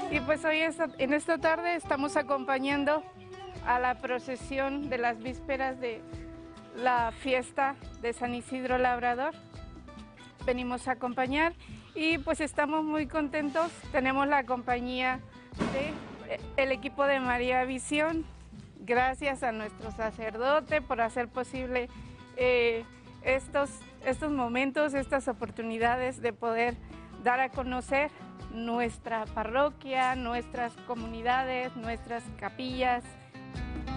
Y pues hoy en esta tarde estamos acompañando a la procesión de las vísperas de la fiesta de San Isidro Labrador. Venimos a acompañar y pues estamos muy contentos. Tenemos la compañía del equipo de María Visión. Gracias a nuestro sacerdote por hacer posible estos momentos, estas oportunidades de poder dar a conocer nuestra parroquia, nuestras comunidades, nuestras capillas.